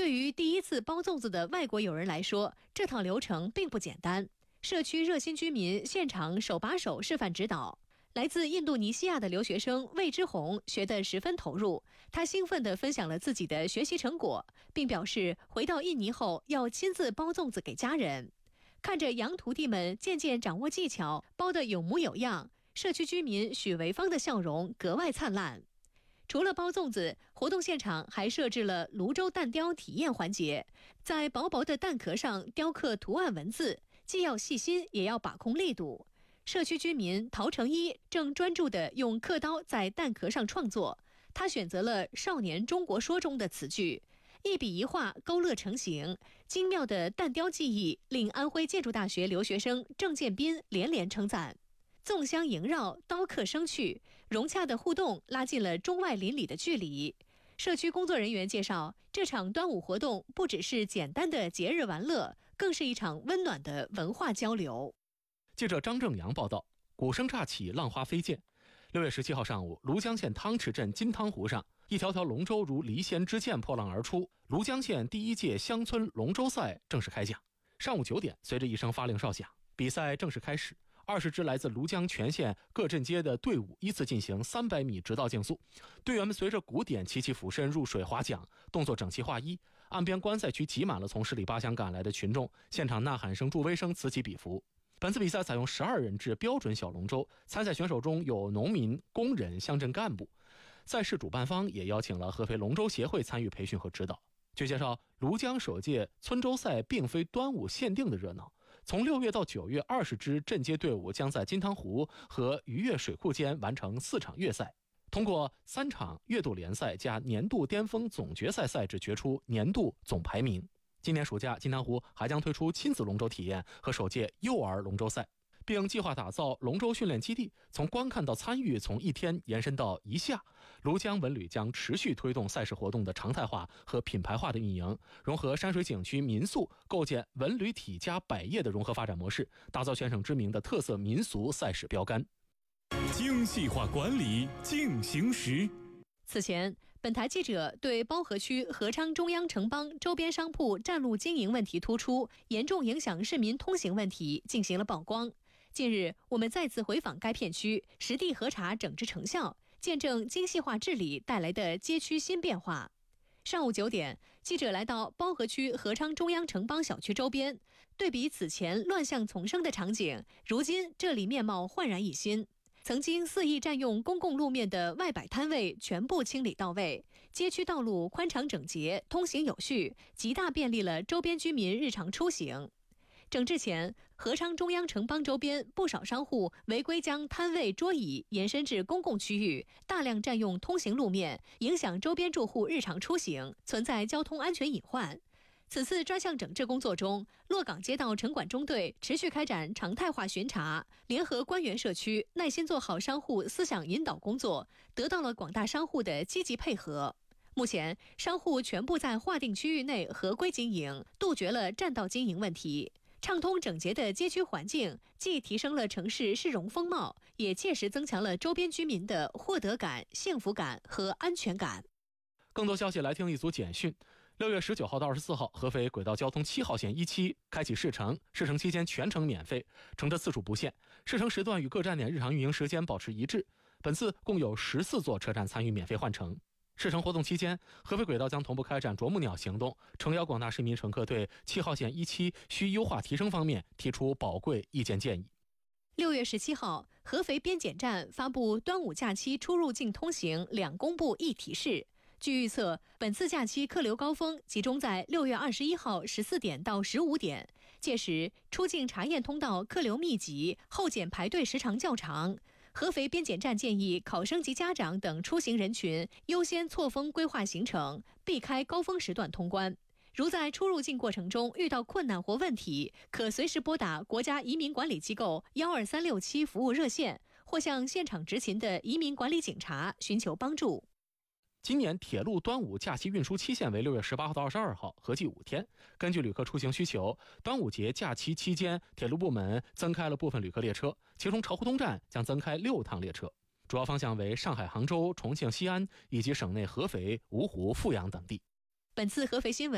对于第一次包粽子的外国友人来说，这套流程并不简单。社区热心居民现场手把手示范指导。来自印度尼西亚的留学生魏之红学得十分投入，他兴奋地分享了自己的学习成果，并表示回到印尼后要亲自包粽子给家人。看着洋徒弟们渐渐掌握技巧，包得有模有样，社区居民许维芳的笑容格外灿烂。除了包粽子，活动现场还设置了泸州蛋雕体验环节，在薄薄的蛋壳上雕刻图案文字，既要细心也要把控力度。社区居民陶成一正专注地用刻刀在蛋壳上创作，他选择了《少年中国说》中的词句，一笔一画勾勒成形，精妙的蛋雕技艺令安徽建筑大学留学生郑建斌连连称赞。粽香萦绕，刀刻生趣，融洽的互动拉近了中外邻里的距离。社区工作人员介绍，这场端午活动不只是简单的节日玩乐，更是一场温暖的文化交流。 记者张正阳报道，鼓声乍起，浪花飞溅。6月17号上午，庐江县汤池镇金汤湖上，一条条龙舟如离弦之箭破浪而出，庐江县第一届乡村龙舟赛正式开讲。上午9点，随着一声发令哨响，比赛正式开始。20支来自庐江全县各镇街的队伍依次进行300米直道竞速，队员们随着鼓点齐齐俯身入水划桨，动作整齐划一。岸边观赛区挤满了从十里八乡赶来的群众，现场呐喊声、助威声此起彼伏。本次比赛采用12人制标准小龙舟，参赛选手中有农民、工人、乡镇干部。赛事主办方也邀请了合肥龙舟协会参与培训和指导。据介绍，庐江首届村舟赛并非端午限定的热闹，从6月到9月，20支镇街队伍将在金汤湖和渔业水库间完成4场越赛，通过3场月度联赛加年度巅峰总决赛赛制决出年度总排名。今年暑假，金汤湖还将推出亲子龙舟体验和首届幼儿龙舟赛，并计划打造龙舟训练基地，从观看到参与从1天延伸到1夏。庐江文旅将持续推动赛事活动的常态化和品牌化的运营，融合山水景区民宿，构建文旅体家百业的融合发展模式，打造全省知名的特色民俗赛事标杆。 精细化管理进行时。 此前，本台记者对包河区合昌中央城邦周边商铺占路经营问题突出，严重影响市民通行问题进行了曝光。近日，我们再次回访该片区，实地核查整治成效，见证精细化治理带来的街区新变化。上午9点，记者来到包河区合昌中央城邦小区周边，对比此前乱象丛生的场景，如今这里面貌焕然一新。曾经肆意占用公共路面的外摆摊位全部清理到位，街区道路宽敞整洁，通行有序，极大便利了周边居民日常出行。整治前，合昌中央城邦周边不少商户违规将摊位桌椅延伸至公共区域，大量占用通行路面，影响周边住户日常出行，存在交通安全隐患。此次专项整治工作中，洛岗街道城管中队持续开展常态化巡查，联合官员社区耐心做好商户思想引导工作，得到了广大商户的积极配合。目前，商户全部在划定区域内合规经营，杜绝了占道经营问题。畅通整洁的街区环境，既提升了城市市容风貌，也切实增强了周边居民的获得感、幸福感和安全感。 更多消息来听一组简讯。6月19号到24号，合肥轨道交通7号线1期开启试乘，试乘期间全程免费，乘车次数不限，试乘时段与各站点日常运营时间保持一致。本次共有14座车站参与免费换乘。试乘活动期间，合肥轨道将同步开展啄木鸟行动，诚邀广大市民乘客对7号线1期需优化提升方面提出宝贵意见建议。 6月17号，合肥边检站发布端午假期出入境通行2公布1提示。据预测，本次假期客流高峰集中在6月21号14点到15点，届时出境查验通道客流密集，候检排队时长较长。合肥边检站建议考生及家长等出行人群优先错峰规划行程，避开高峰时段通关。如在出入境过程中遇到困难或问题，可随时拨打国家移民管理机构12367服务热线，或向现场执勤的移民管理警察寻求帮助。 今年铁路端午假期运输期限为6月18号到22号，合计5天。根据旅客出行需求，端午节假期期间，铁路部门增开了部分旅客列车，其中巢湖东站将增开6趟列车，主要方向为上海、杭州、重庆、西安以及省内合肥、芜湖、阜阳等地。 本次合肥新闻